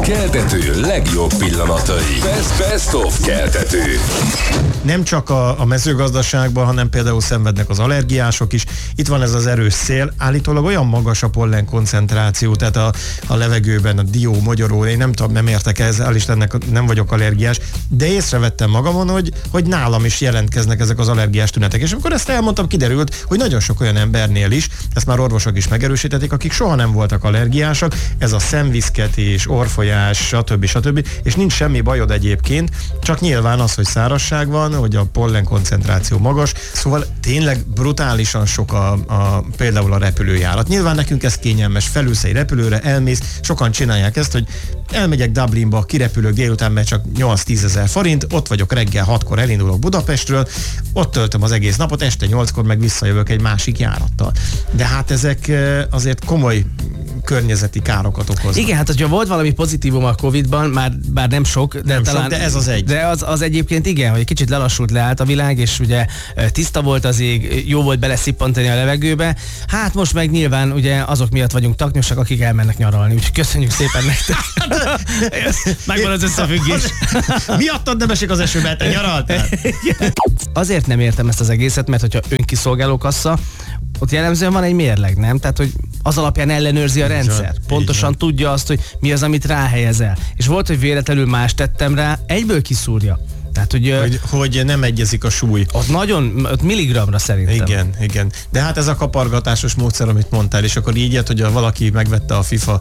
Keltető legjobb pillanatai. Best of Keltető. Nem csak a mezőgazdaságban, hanem például szenvednek az allergiások is. Itt van ez az erős szél. Állítólag olyan magas a pollen koncentráció, tehát a levegőben, a dió, magyaró, én nem értek ezzel, hál' Istennek nem vagyok allergiás, de észrevettem magamon, hogy nálam is jelentkeznek ezek az allergiás tünetek. És amikor ezt elmondtam, kiderült, hogy nagyon sok olyan embernél is, ezt már orvosok is megerősítették, akik soha nem voltak allergiások, ez a szemviszketés, orrfolyás, stb. És nincs semmi bajod egyébként, csak nyilván az, hogy szárazság van, hogy a pollen koncentráció magas, szóval tényleg brutálisan sok például a repülőjárat. Nyilván nekünk ez kényelmes, felülsz egy repülőre, elmész, sokan csinálják ezt, hogy elmegyek Dublinba, kirepülök délután, mert csak 8-10 ezer forint, ott vagyok reggel 6-kor, elindulok Budapestről, ott töltöm az egész napot, este 8-kor meg visszajövök egy másik járattal. De hát ezek azért komoly környezeti károkat okoznak. Igen, hát hogyha volt valami pozitívum a Covid-ban, bár nem sok, de nem talán... sok, de ez az egy. De az egyébként igen, hogy kicsit lelassult, leállt a világ, és ugye tiszta volt az ég, jó volt beleszippantani a levegőbe. Hát most meg nyilván ugye azok miatt vagyunk taknyosak, akik elmennek nyaralni. Úgyhogy köszönjük szépen nektek. Megvan az összefüggés. Miattad nem esik az esőbe, te nyaraltál? Azért nem értem ezt az egészet, mert hogyha önkiszolgáló kassa, ott jellemzően van egy mérleg, nem? Tehát, hogy az alapján ellenőrzi a rendszer. Pontosan tudja azt, hogy mi az, amit ráhelyezel. És volt, hogy véletlenül más tettem rá, egyből kiszúrja. Tehát, hogy nem egyezik a súly. Ott milligramra szerintem. Igen. De hát ez a kapargatásos módszer, amit mondtál, és akkor így jött, hogy valaki megvette a FIFA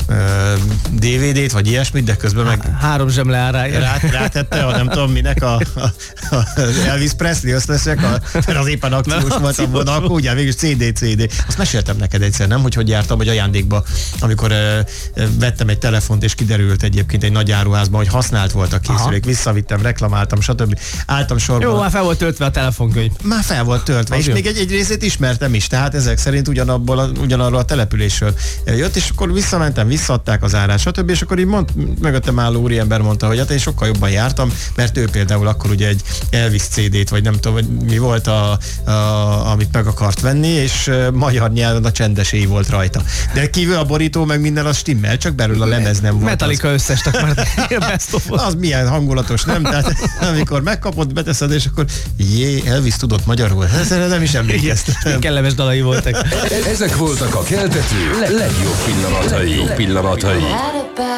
DVD-t, vagy ilyesmit, de közben meg 3 zsemle árája. Rátette nem tudom minek a Elvis Presley összeszek, mert az éppen akciós voltam volna, akkor ugye végül CD. Azt meséltem neked egyszer, nem? Hogy jártam, vagy ajándékba, amikor vettem egy telefont, és kiderült egyébként egy nagy áruházban, hogy használt volt a készülék, visszavittem, reklamáltam, stb. Álltam sorban. Jó, már fel volt töltve a telefonkönyv. Már fel volt töltve, és még egy részét ismertem is, tehát ezek szerint ugyanarról a településről jött, és akkor visszamentem, visszaadták az árát, stb. És akkor így mögöttem álló úriember mondta, hogy hát én sokkal jobban jártam, mert ő például akkor ugye egy Elvis CD-t, vagy nem tudom, hogy mi volt, amit meg akart venni, és magyar nyelven a csendesély volt rajta. De kívül a borító, meg minden az stimmel, csak belül a lemez nem volt. Metallica összest akart. Az milyen hangulatos, nem? Tehát amikor megkapod, beteszed, és akkor Elvis tudott magyarul. Nem is emlékeztem. Kellemes dalai voltak. Ezek voltak a Keltető legjobb pillanatai.